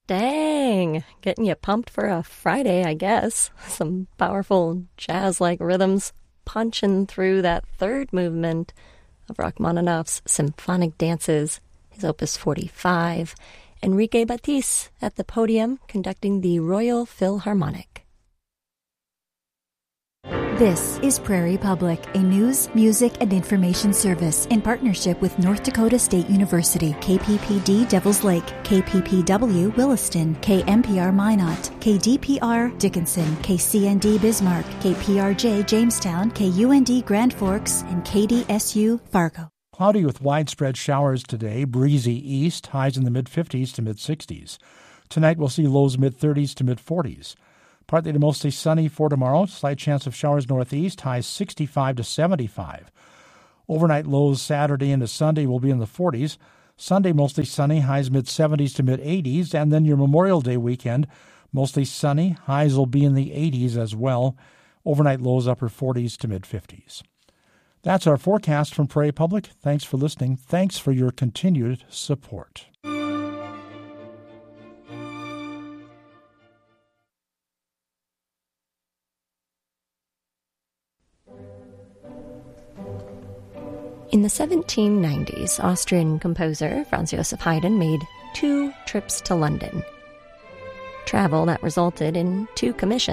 Dang, getting you pumped for a Friday, I guess. Some powerful jazz-like rhythms punching through that third movement of Rachmaninoff's Symphonic Dances, his Opus 45. Enrique Batiste at the podium conducting the Royal Philharmonic. This is Prairie Public, a news, music, and information service in partnership with North Dakota State University, KPPD Devils Lake, KPPW Williston, KMPR Minot, KDPR Dickinson, KCND Bismarck, KPRJ Jamestown, KUND Grand Forks, and KDSU Fargo. Cloudy with widespread showers today, breezy east, highs in the mid-50s to mid-60s. Tonight we'll see lows mid-30s to mid-40s. Partly to mostly sunny for tomorrow. Slight chance of showers northeast, highs 65 to 75. Overnight lows Saturday into Sunday will be in the 40s. Sunday mostly sunny, highs mid-70s to mid-80s. And then your Memorial Day weekend, mostly sunny, highs will be in the 80s as well. Overnight lows upper 40s to mid-50s. That's our forecast from Prairie Public. Thanks for listening. Thanks for your continued support. In the 1790s, Austrian composer Franz Joseph Haydn made 2 trips to London. Travel that resulted in 2 commissions.